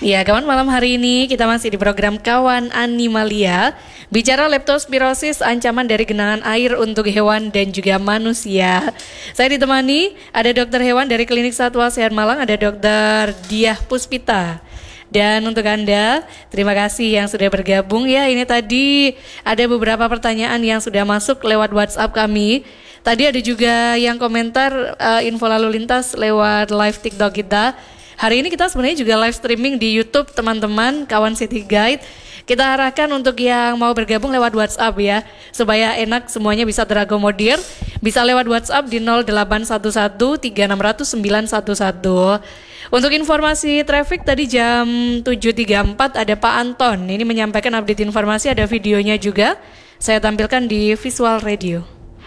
Ya, kawan, malam hari ini kita masih di program Kawan Animalia. Bicara leptospirosis, ancaman dari genangan air untuk hewan dan juga manusia. Saya ditemani ada dokter hewan dari Klinik Satwa Sehat Malang, ada Dokter Diah Puspita. Dan untuk Anda, terima kasih yang sudah bergabung ya. Ini tadi ada beberapa pertanyaan yang sudah masuk lewat WhatsApp kami. Tadi ada juga yang komentar info lalu lintas lewat live TikTok kita. Hari ini kita sebenarnya juga live streaming di YouTube teman-teman Kawan City Guide. Kita arahkan untuk yang mau bergabung lewat WhatsApp ya, supaya enak semuanya bisa terakomodir. Bisa lewat WhatsApp di 0811 3600 911. Untuk informasi traffic tadi jam 7.34 ada Pak Anton. Ini menyampaikan update informasi, ada videonya juga. Saya tampilkan di Visual Radio.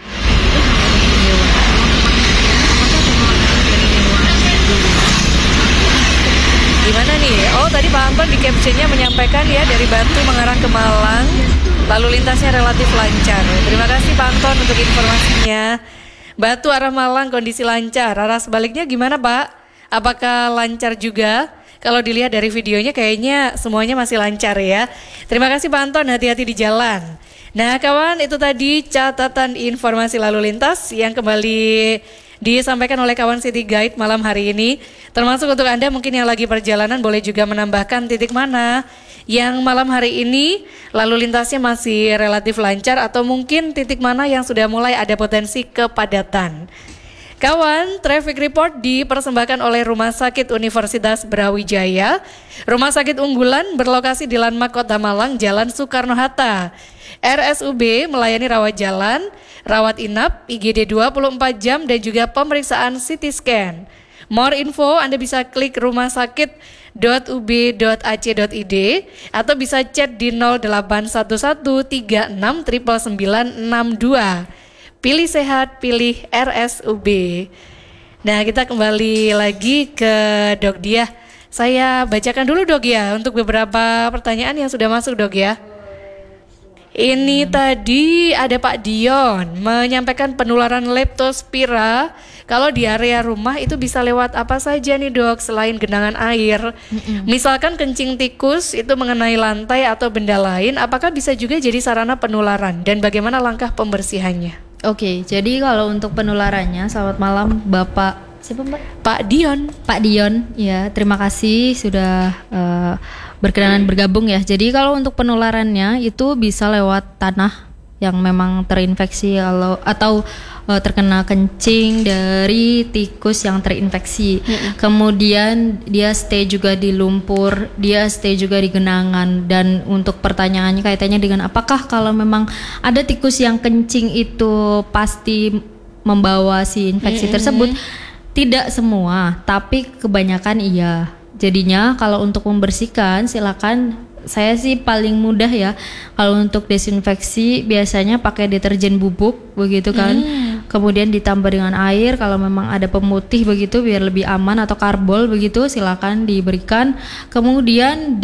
Gimana nih? Oh, tadi Pak Anton di captionnya menyampaikan ya dari Batu mengarah ke Malang, lalu lintasnya relatif lancar. Terima kasih Pak Anton untuk informasinya. Batu arah Malang kondisi lancar. Arah sebaliknya gimana Pak? Apakah lancar juga? Kalau dilihat dari videonya kayaknya semuanya masih lancar ya. Terima kasih Pak Anton, hati-hati di jalan. Nah kawan, itu tadi catatan informasi lalu lintas yang kembali disampaikan oleh Kawan City Guide malam hari ini. Termasuk untuk Anda mungkin yang lagi perjalanan boleh juga menambahkan titik mana yang malam hari ini lalu lintasnya masih relatif lancar atau mungkin titik mana yang sudah mulai ada potensi kepadatan. Kawan, traffic report dipersembahkan oleh Rumah Sakit Universitas Brawijaya. Rumah sakit unggulan berlokasi di Landmark Kota Malang, Jalan Soekarno-Hatta. RSUB melayani rawat jalan, rawat inap, IGD 24 jam dan juga pemeriksaan CT scan. More info Anda bisa klik rumahsakit.ub.ac.id atau bisa chat di 0811369962. Pilih sehat, pilih RSUB. Nah, kita kembali lagi ke Dok Diah. Saya bacakan dulu Dok ya untuk beberapa pertanyaan yang sudah masuk Dok ya. Ini tadi ada Pak Dion menyampaikan penularan leptospira. Kalau di area rumah itu bisa lewat apa saja nih Dok selain genangan air? Misalkan kencing tikus itu mengenai lantai atau benda lain, apakah bisa juga jadi sarana penularan? Dan bagaimana langkah pembersihannya? Oke, jadi kalau untuk penularannya, selamat malam Bapak, siapa Mbak? Pak Dion. Pak Dion, ya terima kasih sudah berkenan bergabung ya. Jadi kalau untuk penularannya itu bisa lewat tanah yang memang terinfeksi atau terkena kencing dari tikus yang terinfeksi. Kemudian dia stay juga di lumpur, dia stay juga di genangan. Dan untuk pertanyaannya kaitannya dengan apakah kalau memang ada tikus yang kencing itu pasti membawa si infeksi tersebut? Tidak semua, tapi kebanyakan iya. Jadinya kalau untuk membersihkan silakan, saya sih paling mudah ya kalau untuk desinfeksi biasanya pakai deterjen bubuk begitu kan. Kemudian ditambah dengan air kalau memang ada pemutih begitu biar lebih aman, atau karbol begitu silakan diberikan. Kemudian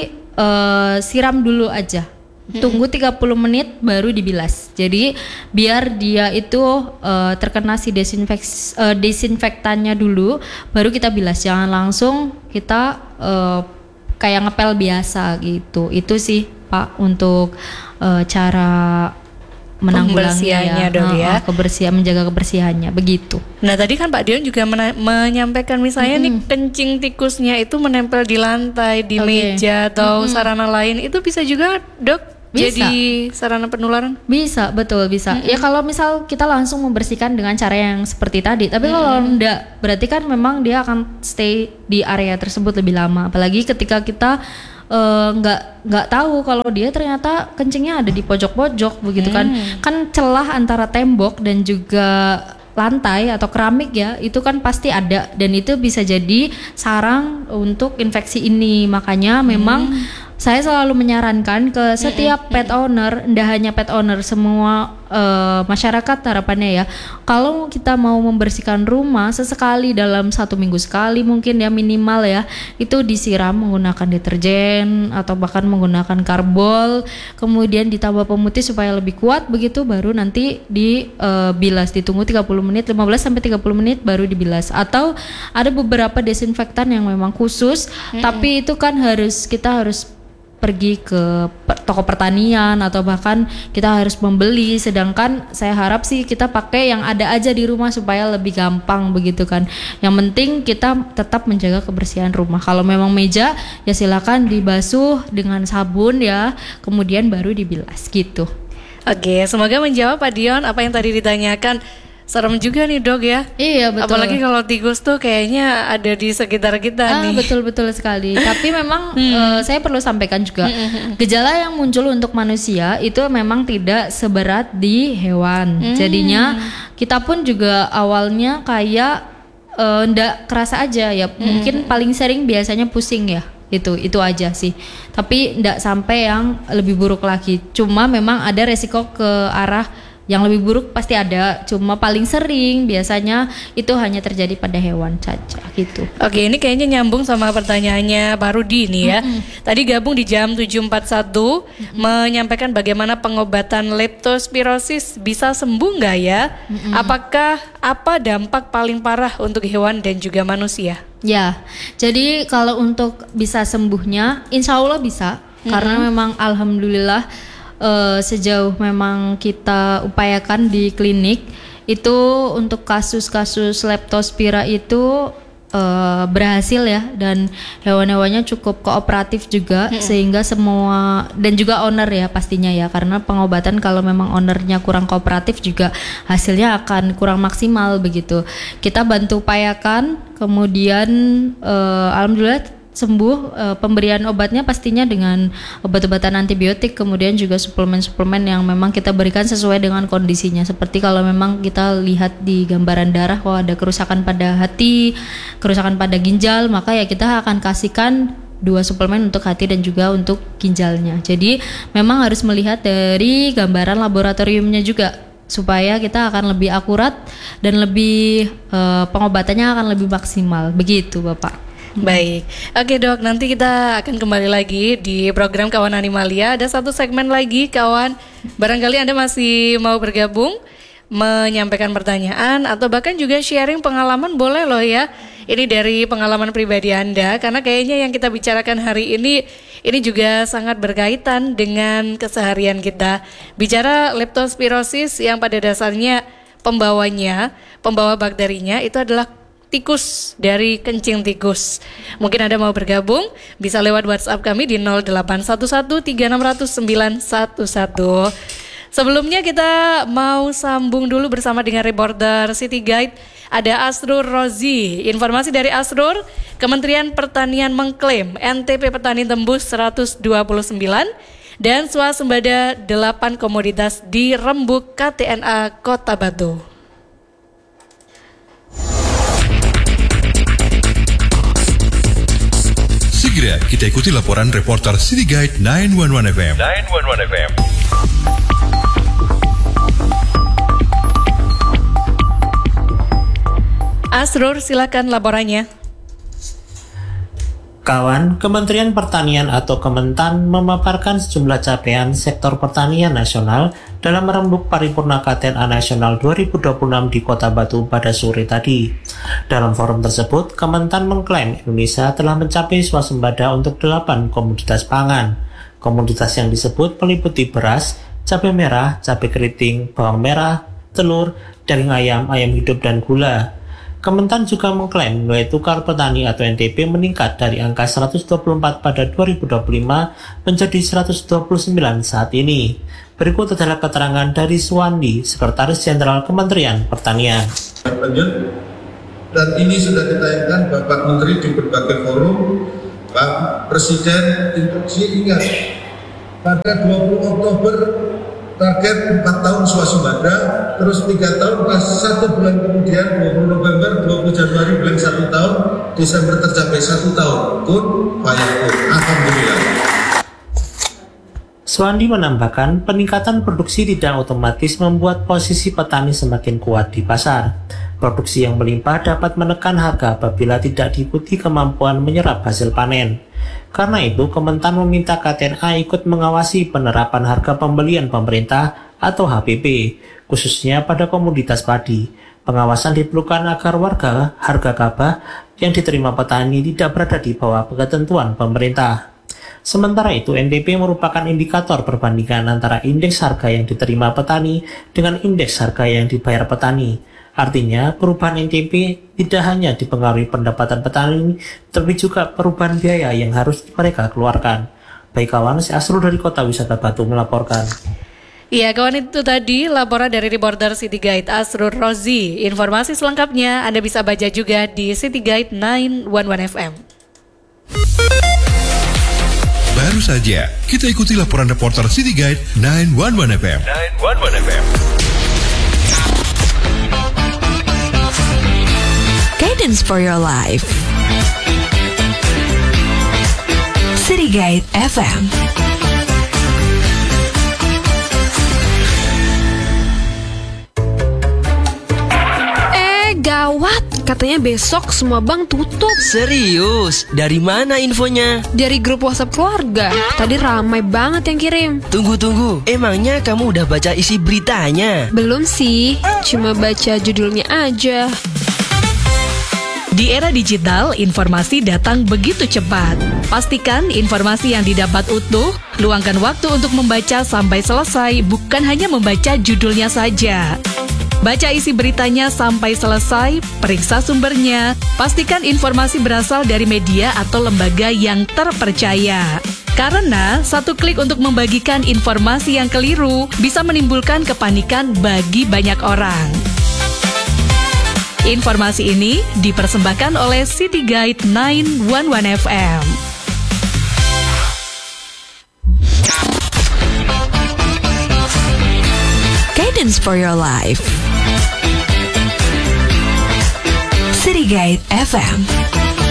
disiram dulu aja. Tunggu 30 menit baru dibilas. Jadi biar dia itu terkena si desinfektannya dulu, baru kita bilas. Jangan langsung kita kayak ngepel biasa gitu. Itu sih Pak untuk cara menanggulanginya Dok ya. Kebersihan, menjaga kebersihannya begitu. Nah tadi kan Pak Dion juga menyampaikan misalnya nih kencing tikusnya itu menempel di lantai, di meja atau sarana lain, itu bisa juga Dok bisa jadi sarana penularan? Bisa, betul bisa. Ya kalau misal kita langsung membersihkan dengan cara yang seperti tadi, tapi kalau enggak, berarti kan memang dia akan stay di area tersebut lebih lama. Apalagi ketika kita nggak tahu kalau dia ternyata kencingnya ada di pojok-pojok begitu kan. Kan celah antara tembok dan juga lantai atau keramik ya, itu kan pasti ada, dan itu bisa jadi sarang untuk infeksi ini. Makanya memang saya selalu menyarankan ke setiap pet owner, tidak hanya pet owner, semua masyarakat harapannya ya, kalau kita mau membersihkan rumah sesekali dalam 1 minggu sekali mungkin ya minimal ya, itu disiram menggunakan deterjen atau bahkan menggunakan karbol, kemudian ditambah pemutih supaya lebih kuat, begitu baru nanti dibilas, ditunggu 30 menit, 15 sampai 30 menit baru dibilas. Atau ada beberapa desinfektan yang memang khusus, tapi itu kan kita harus pergi ke toko pertanian atau bahkan kita harus membeli, sedangkan saya harap sih kita pakai yang ada aja di rumah supaya lebih gampang begitu kan. Yang penting kita tetap menjaga kebersihan rumah. Kalau memang meja ya silakan dibasuh dengan sabun ya, kemudian baru dibilas gitu. Oke, semoga menjawab Pak Dion apa yang tadi ditanyakan. Serem juga nih Dok ya. Iya betul. Apalagi kalau tikus tuh kayaknya ada di sekitar kita nih. Betul sekali. Tapi memang saya perlu sampaikan juga gejala yang muncul untuk manusia itu memang tidak seberat di hewan. Jadinya kita pun juga awalnya kayak ndak kerasa aja ya. Mungkin paling sering biasanya pusing ya. Itu aja sih. Tapi ndak sampai yang lebih buruk lagi. Cuma memang ada resiko ke arah yang lebih buruk pasti ada, cuma paling sering biasanya itu hanya terjadi pada hewan saja gitu. Oke, ini kayaknya nyambung sama pertanyaannya Pak Rudi nih ya. Tadi gabung di jam 7.41 menyampaikan bagaimana pengobatan leptospirosis bisa sembuh nggak ya? Apakah apa dampak paling parah untuk hewan dan juga manusia? Ya, jadi kalau untuk bisa sembuhnya, insya Allah bisa, karena memang alhamdulillah sejauh memang kita upayakan di klinik itu untuk kasus-kasus leptospira itu berhasil ya, dan hewan-hewannya cukup kooperatif juga sehingga semua, dan juga owner ya pastinya ya, karena pengobatan kalau memang ownernya kurang kooperatif juga hasilnya akan kurang maksimal begitu. Kita bantu upayakan, kemudian alhamdulillah sembuh. Pemberian obatnya pastinya dengan obat-obatan antibiotik, kemudian juga suplemen-suplemen yang memang kita berikan sesuai dengan kondisinya. Seperti kalau memang kita lihat di gambaran darah kalau ada kerusakan pada hati, kerusakan pada ginjal, maka ya kita akan kasihkan 2 suplemen untuk hati dan juga untuk ginjalnya. Jadi memang harus melihat dari gambaran laboratoriumnya juga supaya kita akan lebih akurat dan lebih pengobatannya akan lebih maksimal. Begitu Bapak. Baik, oke Dok, nanti kita akan kembali lagi di program Kawan Animalia. Ada satu segmen lagi kawan, barangkali Anda masih mau bergabung, menyampaikan pertanyaan atau bahkan juga sharing pengalaman, boleh loh ya. Ini dari pengalaman pribadi Anda, karena kayaknya yang kita bicarakan hari ini juga sangat berkaitan dengan keseharian kita. Bicara leptospirosis yang pada dasarnya pembawa bakterinya itu adalah tikus, dari kencing tikus. Mungkin Anda mau bergabung, bisa lewat WhatsApp kami di 0811360911. Sebelumnya kita mau sambung dulu bersama dengan reporter City Guide. Ada Asrur Rozi. Informasi dari Asrur, Kementerian Pertanian mengklaim NTP petani tembus 129 dan swasembada 8 komoditas di rembuk KTNA Kota Batu. Segera kita ikuti laporan reporter City Guide 911 FM. Asrur, silakan laporannya. Kawan, Kementerian Pertanian atau Kementan memaparkan sejumlah capaian sektor pertanian nasional dalam merembuk paripurna KTNA Nasional 2026 di Kota Batu pada sore tadi. Dalam forum tersebut, Kementan mengklaim Indonesia telah mencapai swasembada untuk 8 komoditas pangan. Komoditas yang disebut meliputi beras, cabai merah, cabai keriting, bawang merah, telur, daging ayam, ayam hidup, dan gula. Kementan juga mengklaim nilai tukar petani atau NTP meningkat dari angka 124 pada 2025 menjadi 129 saat ini. Berikut adalah keterangan dari Suwandi, Sekretaris Jenderal Kementerian Pertanian. Lanjut, dan ini sudah ditayangkan Bapak Menteri di berbagai forum. Pak Presiden instruksi, ingat, pada 20 Oktober target 4 tahun swasembada, terus 3 tahun pas 1 bulan kemudian 20 November, 20 Januari bulan 1 tahun, Desember tercapai 1 tahun. Kun, fayakun. Alhamdulillah. Suwandi menambahkan, peningkatan produksi tidak otomatis membuat posisi petani semakin kuat di pasar. Produksi yang melimpah dapat menekan harga apabila tidak diikuti kemampuan menyerap hasil panen. Karena itu, Kementan meminta KTNA ikut mengawasi penerapan harga pembelian pemerintah atau HPP, khususnya pada komoditas padi. Pengawasan diperlukan agar harga gabah yang diterima petani tidak berada di bawah ketentuan pemerintah. Sementara itu, NTP merupakan indikator perbandingan antara indeks harga yang diterima petani dengan indeks harga yang dibayar petani. Artinya, perubahan NTP tidak hanya dipengaruhi pendapatan petani, tapi juga perubahan biaya yang harus mereka keluarkan. Baik kawan, saya Asrul dari Kota Wisata Batu melaporkan. Iya kawan, itu tadi laporan dari reporter City Guide Asrul Rozi. Informasi selengkapnya Anda bisa baca juga di City Guide 911 FM. Baru saja kita ikuti laporan reporter City Guide 911 FM. 911 FM. Guidance for your life. City Guide FM. Gawat, katanya besok semua bank tutup. Serius? Dari mana infonya? Dari grup WhatsApp keluarga. Tadi ramai banget yang kirim. Tunggu, emangnya kamu udah baca isi beritanya? Belum sih, cuma baca judulnya aja. Di era digital, informasi datang begitu cepat. Pastikan informasi yang didapat utuh, luangkan waktu untuk membaca sampai selesai, bukan hanya membaca judulnya saja. Baca isi beritanya sampai selesai, periksa sumbernya, pastikan informasi berasal dari media atau lembaga yang terpercaya. Karena satu klik untuk membagikan informasi yang keliru bisa menimbulkan kepanikan bagi banyak orang. Informasi ini dipersembahkan oleh City Guide 911 FM. Guidance for your life. City Guide FM.